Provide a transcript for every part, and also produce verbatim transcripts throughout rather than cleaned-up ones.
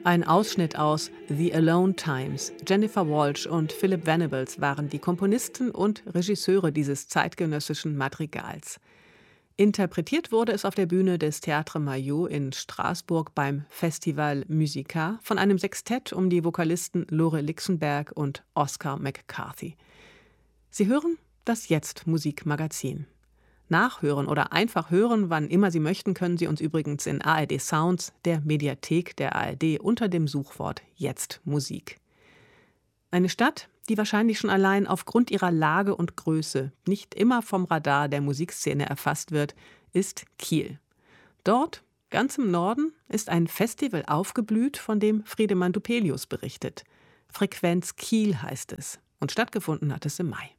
Ein Ausschnitt aus The Alone Times. Jennifer Walsh und Philip Venables waren die Komponisten und Regisseure dieses zeitgenössischen Madrigals. Interpretiert wurde es auf der Bühne des Théâtre Maillot in Straßburg beim Festival Musica von einem Sextett um die Vokalisten Lore Lixenberg und Oscar McCarthy. Sie hören das Jetzt-Musikmagazin. Nachhören oder einfach hören, wann immer Sie möchten, können Sie uns übrigens in A R D Sounds, der Mediathek der A R D, unter dem Suchwort Jetzt Musik. Eine Stadt, die wahrscheinlich schon allein aufgrund ihrer Lage und Größe nicht immer vom Radar der Musikszene erfasst wird, ist Kiel. Dort, ganz im Norden, ist ein Festival aufgeblüht, von dem Friedemann Dupelius berichtet. Frequenz Kiel heißt es. Und stattgefunden hat es im Mai.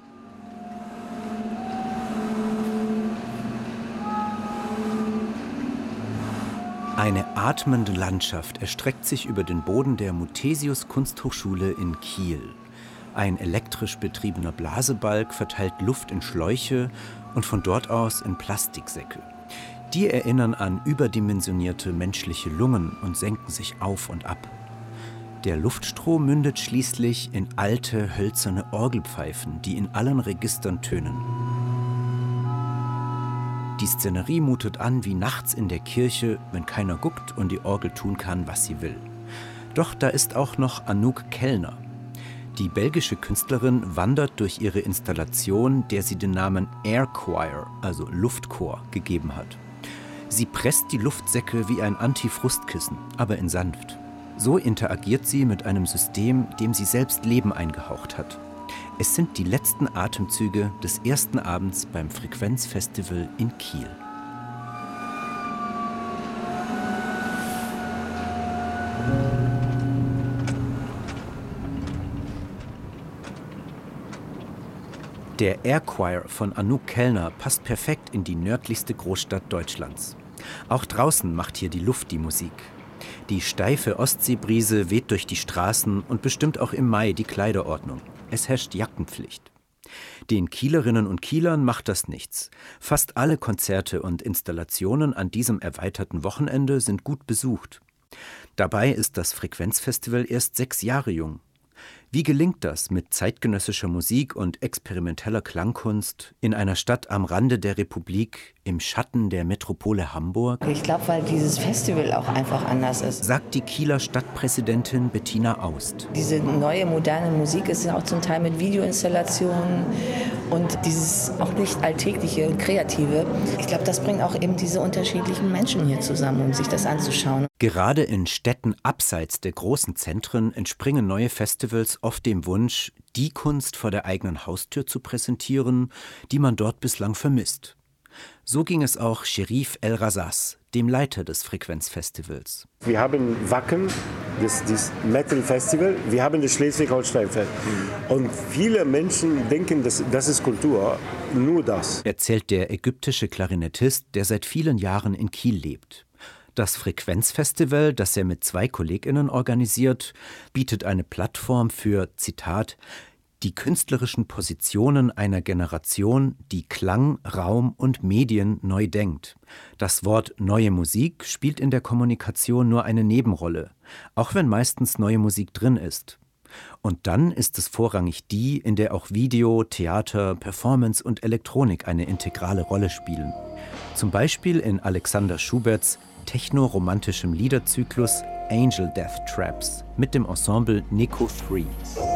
Eine atmende Landschaft erstreckt sich über den Boden der Muthesius Kunsthochschule in Kiel. Ein elektrisch betriebener Blasebalg verteilt Luft in Schläuche und von dort aus in Plastiksäcke. Die erinnern an überdimensionierte menschliche Lungen und senken sich auf und ab. Der Luftstrom mündet schließlich in alte, hölzerne Orgelpfeifen, die in allen Registern tönen. Die Szenerie mutet an wie nachts in der Kirche, wenn keiner guckt und die Orgel tun kann, was sie will. Doch da ist auch noch Anouk Kellner. Die belgische Künstlerin wandert durch ihre Installation, der sie den Namen Air Choir, also Luftchor, gegeben hat. Sie presst die Luftsäcke wie ein Antifrustkissen, aber in sanft. So interagiert sie mit einem System, dem sie selbst Leben eingehaucht hat. Es sind die letzten Atemzüge des ersten Abends beim Frequenz-Festival in Kiel. Der Air Choir von Anouk Kellner passt perfekt in die nördlichste Großstadt Deutschlands. Auch draußen macht hier die Luft die Musik. Die steife Ostseebrise weht durch die Straßen und bestimmt auch im Mai die Kleiderordnung. Es herrscht Jackenpflicht. Den Kielerinnen und Kielern macht das nichts. Fast alle Konzerte und Installationen an diesem erweiterten Wochenende sind gut besucht. Dabei ist das Frequenzfestival erst sechs Jahre jung. Wie gelingt das mit zeitgenössischer Musik und experimenteller Klangkunst in einer Stadt am Rande der Republik, im Schatten der Metropole Hamburg? Ich glaube, weil dieses Festival auch einfach anders ist. Sagt die Kieler Stadtpräsidentin Bettina Aust. Diese neue, moderne Musik ist ja auch zum Teil mit Videoinstallationen und dieses auch nicht alltägliche und kreative. Ich glaube, das bringt auch eben diese unterschiedlichen Menschen hier zusammen, um sich das anzuschauen. Gerade in Städten abseits der großen Zentren entspringen neue Festivals oft dem Wunsch, die Kunst vor der eigenen Haustür zu präsentieren, die man dort bislang vermisst. So ging es auch Sherif El-Razas, dem Leiter des Frequenzfestivals. Wir haben Wacken, das, das Metal Festival, wir haben das Schleswig-Holstein-Fest. Und viele Menschen denken, das, das ist Kultur, nur das. Erzählt der ägyptische Klarinettist, der seit vielen Jahren in Kiel lebt. Das Frequenzfestival, das er mit zwei KollegInnen organisiert, bietet eine Plattform für, Zitat, die künstlerischen Positionen einer Generation, die Klang, Raum und Medien neu denkt. Das Wort neue Musik spielt in der Kommunikation nur eine Nebenrolle, auch wenn meistens neue Musik drin ist. Und dann ist es vorrangig die, in der auch Video, Theater, Performance und Elektronik eine integrale Rolle spielen. Zum Beispiel in Alexander Schuberts techno-romantischem Liederzyklus Angel Death Traps mit dem Ensemble Neko drei.